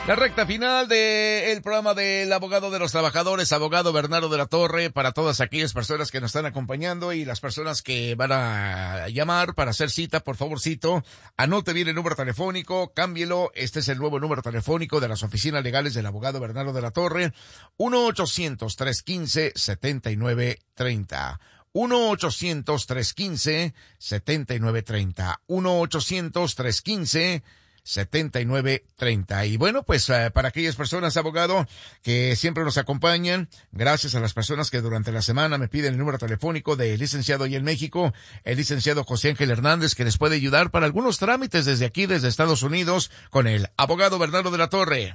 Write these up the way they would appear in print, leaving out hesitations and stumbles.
La recta final del programa del abogado de los trabajadores, abogado Bernardo de la Torre, para todas aquellas personas que nos están acompañando y las personas que van a llamar para hacer cita, por favorcito, anote bien el número telefónico, cámbielo, este es el nuevo número telefónico de las oficinas legales del abogado Bernardo de la Torre, 1-800-315-7930. 1-800-315-7930. 1-800-315-7930. Y bueno, pues para aquellas personas, abogado, que siempre nos acompañan, gracias a las personas que durante la semana me piden el número telefónico del licenciado ahí en México, el licenciado José Ángel Hernández, que les puede ayudar para algunos trámites desde aquí, desde Estados Unidos, con el abogado Bernardo de la Torre.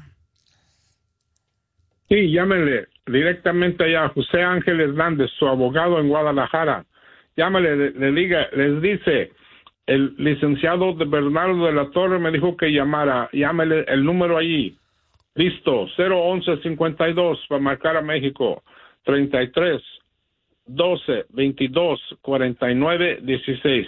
Sí, llámenle directamente allá a José Ángel Hernández, su abogado en Guadalajara. Llámenle, les dice, el licenciado de Bernardo de la Torre me dijo que llamara. Llámele el número allí. Listo, 011-52 para marcar a México. 33 12 22 49 16.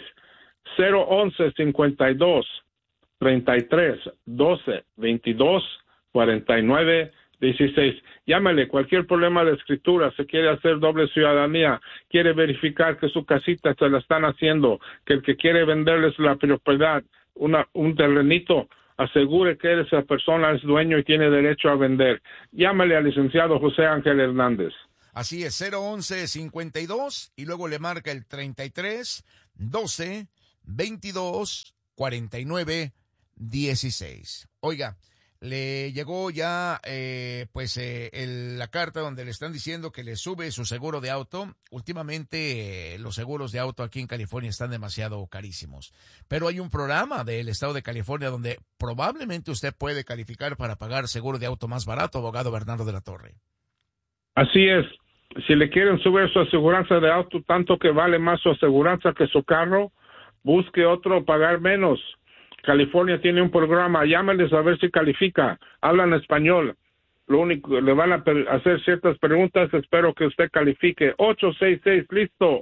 011-52 33 12 22 49 16. Llámale, cualquier problema de escritura, se quiere hacer doble ciudadanía, quiere verificar que su casita se la están haciendo, que el que quiere venderles la propiedad, un terrenito, asegure que esa persona es dueño y tiene derecho a vender. Llámale al licenciado José Ángel Hernández. Así es, 011-52 y luego le marca el 33 12 22 49 16. Oiga, le llegó ya la carta donde le están diciendo que le sube su seguro de auto. Últimamente los seguros de auto aquí en California están demasiado carísimos, pero hay un programa del estado de California donde probablemente usted puede calificar para pagar seguro de auto más barato, abogado Bernardo de la Torre. Así es, si le quieren subir su aseguranza de auto tanto que vale más su aseguranza que su carro, busque otro, pagar menos. California tiene un programa, llámenles a ver si califica, hablan español, lo único, le van a hacer ciertas preguntas, espero que usted califique. 866, listo,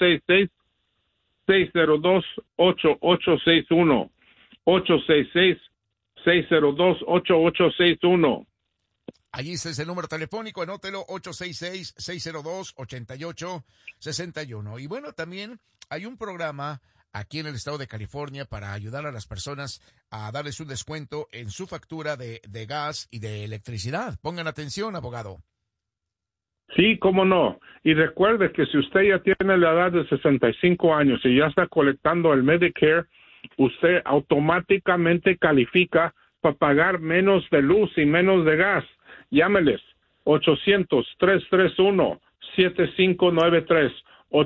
866-602-8861, 866-602-8861. Allí está ese número telefónico, anótelo, 866-602-8861. Y bueno, también hay un programa aquí en el estado de California para ayudar a las personas a darles un descuento en su factura de gas y de electricidad. Pongan atención, abogado. Sí, cómo no. Y recuerde que si usted ya tiene la edad de 65 años y ya está colectando el Medicare, usted automáticamente califica para pagar menos de luz y menos de gas. Llámeles, 800-331-7593,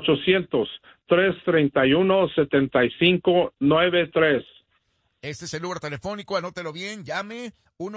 800-331-7593. Este es el número telefónico, anótelo bien, llame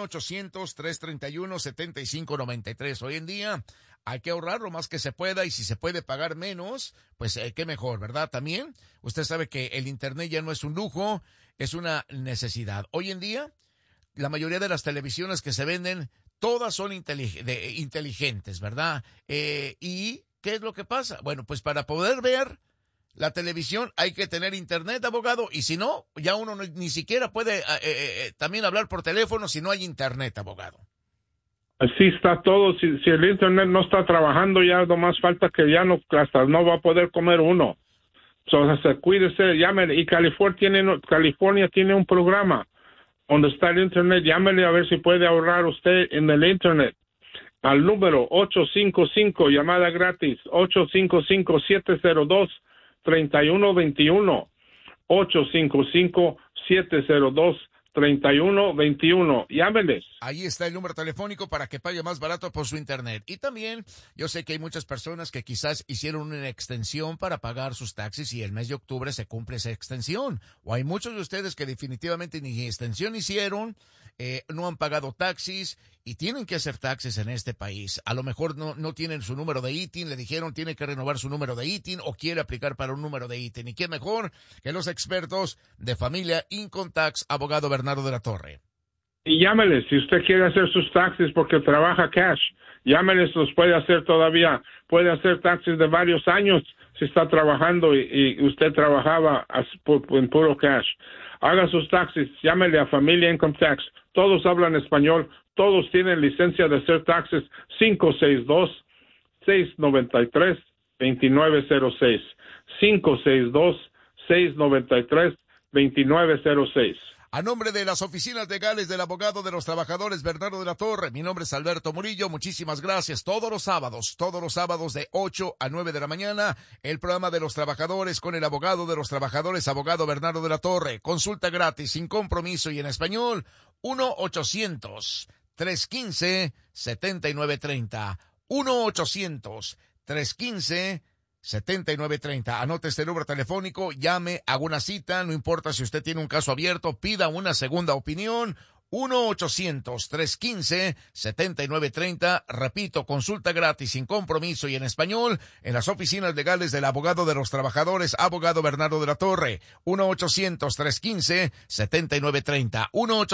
1-800-331-7593. Hoy en día hay que ahorrar lo más que se pueda y si se puede pagar menos, pues qué mejor, ¿verdad? También usted sabe que el internet ya no es un lujo, es una necesidad. Hoy en día, la mayoría de las televisiones que se venden, todas son inteligentes, ¿verdad? ¿Y qué es lo que pasa? Bueno, pues para poder ver la televisión hay que tener internet, abogado, y si no, ya uno ni siquiera puede también hablar por teléfono si no hay internet, abogado. Así está todo. Si el internet no está trabajando, ya nomás falta que ya no, hasta no va a poder comer uno. Cuídese, llámele. Y California tiene un programa donde está el internet. Llámele a ver si puede ahorrar usted en el internet. Al número 855, llamada gratis, 855-702-3121, 855-702-3121. Llámeles. Ahí está el número telefónico para que pague más barato por su internet. Y también, yo sé que hay muchas personas que quizás hicieron una extensión para pagar sus taxis y el mes de octubre se cumple esa extensión. O hay muchos de ustedes que definitivamente ni extensión hicieron, no han pagado taxis y tienen que hacer taxis en este país. A lo mejor no tienen su número de ITIN, le dijeron tiene que renovar su número de ITIN o quiere aplicar para un número de ITIN. Y qué mejor que los expertos de Familia Income Tax, abogado Bernardo de la Torre. Y llámeles si usted quiere hacer sus taxis porque trabaja cash. Llámeles, los puede hacer todavía. Puede hacer taxis de varios años si está trabajando y usted trabajaba en puro cash. haga sus taxis, llámele a Familia Income Tax. Todos hablan español, todos tienen licencia de hacer taxes. 562-693-2906. 562-693-2906. A nombre de las oficinas legales del abogado de los trabajadores Bernardo de la Torre, mi nombre es Alberto Murillo, muchísimas gracias. Todos los sábados de 8 a 9 de la mañana, el programa de los trabajadores con el abogado de los trabajadores, abogado Bernardo de la Torre. Consulta gratis, sin compromiso y en español, 1-800-315-7930. 1-800-315-7930. Anote este número telefónico, llame, haga una cita, no importa si usted tiene un caso abierto, pida una segunda opinión. 1-800-315-7930. Repito, consulta gratis, sin compromiso y en español en las oficinas legales del abogado de los trabajadores, abogado Bernardo de la Torre. 1-800-315-7930.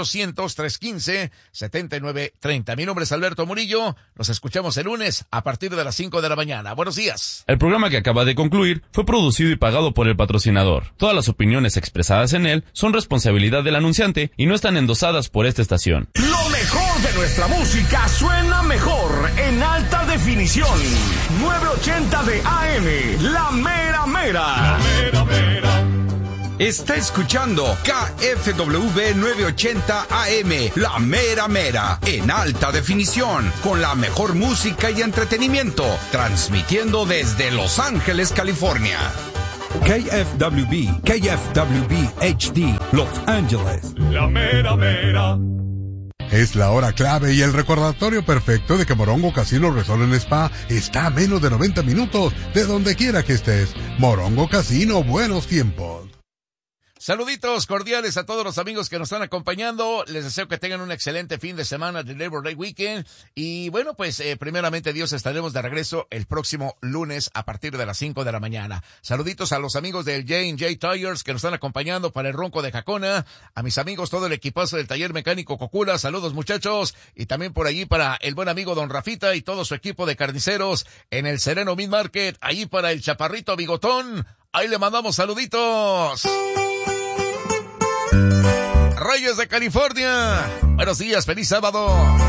1-800-315-7930. Mi nombre es Alberto Murillo. Nos escuchamos el lunes a partir de las 5 de la mañana. Buenos días. El programa que acaba de concluir fue producido y pagado por el patrocinador. Todas las opiniones expresadas en él son responsabilidad del anunciante y no están endosadas por esta estación. Lo mejor de nuestra música suena mejor en alta definición. 980 de AM, La Mera Mera. La Mera Mera. Está escuchando KFW 980 AM, La Mera Mera, en alta definición, con la mejor música y entretenimiento, transmitiendo desde Los Ángeles, California. KFWB HD, Los Ángeles. La Mera Mera. Es la hora clave y el recordatorio perfecto de que Morongo Casino Resort en Spa está a menos de 90 minutos de donde quiera que estés. Morongo Casino, buenos tiempos. Saluditos cordiales a todos los amigos que nos están acompañando. Les deseo que tengan un excelente fin de semana de Labor Day Weekend. Y bueno, pues primeramente Dios, estaremos de regreso el próximo lunes a partir de las 5 de la mañana. Saluditos a los amigos del J&J Tires que nos están acompañando para el Ronco de Jacona. A mis amigos, todo el equipazo del taller mecánico Cocula. Saludos, muchachos. Y también por allí para el buen amigo Don Rafita y todo su equipo de carniceros en el Sereno Meat Market. Ahí para el Chaparrito Bigotón. Ahí le mandamos saluditos. Reyes de California. Buenos días, feliz sábado.